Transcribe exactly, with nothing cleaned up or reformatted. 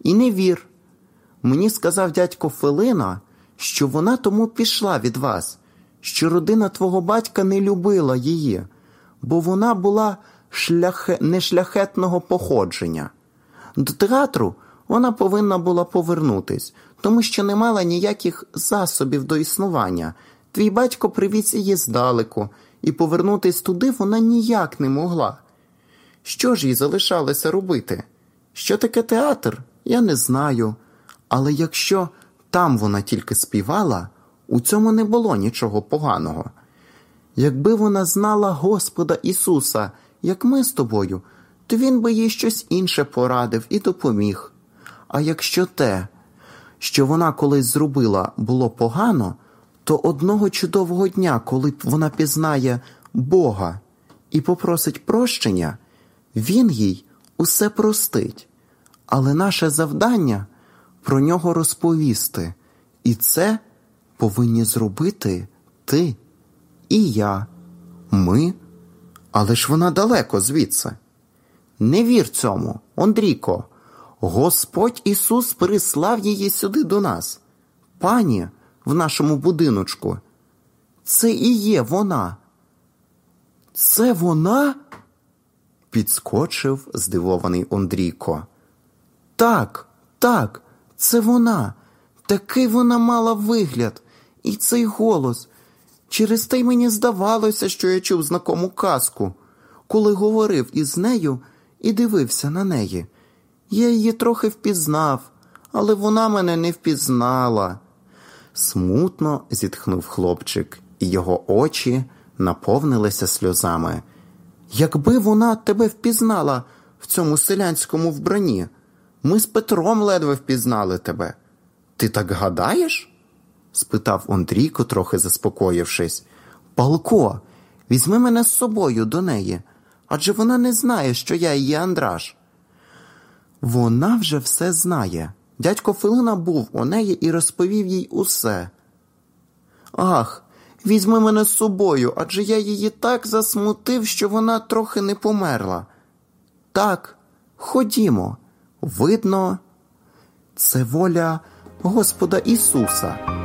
І не вір. Мені сказав дядько Филина, що вона тому пішла від вас, що родина твого батька не любила її, бо вона була шляхе... нешляхетного походження. До театру вона повинна була повернутись, тому що не мала ніяких засобів до існування. Твій батько привіз її здалеку, і повернутись туди вона ніяк не могла. Що ж їй залишалося робити? Що таке театр? Я не знаю. Але якщо там вона тільки співала, у цьому не було нічого поганого. Якби вона знала Господа Ісуса, як ми з тобою, то Він би їй щось інше порадив і допоміг. А якщо те, що вона колись зробила, було погано, то одного чудового дня, коли вона пізнає Бога і попросить прощення, Він їй усе простить. Але наше завдання – про нього розповісти. І це повинні зробити ти і я. Ми? Але ж вона далеко звідси. Не вір цьому, Ондрійко. Господь Ісус прислав її сюди до нас. Пані в нашому будиночку. Це і є вона. Це вона? Підскочив здивований Ондрійко. Так, так, це вона. Такий вона мала вигляд. І цей голос. Через те й мені здавалося, що я чув знакому казку, коли говорив із нею і дивився на неї. Я її трохи впізнав, але вона мене не впізнала. Смутно зітхнув хлопчик, і його очі наповнилися сльозами. Якби вона тебе впізнала в цьому селянському вбранні, ми з Петром ледве впізнали тебе. Ти так гадаєш? Спитав Ондрійко, трохи заспокоївшись. Палко, візьми мене з собою до неї, адже вона не знає, що я її Андраш. Вона вже все знає. Дядько Филина був у неї і розповів їй усе. Ах, візьми мене з собою, адже я її так засмутив, що вона трохи не померла. Так, ходімо. Видно, це воля Господа Ісуса.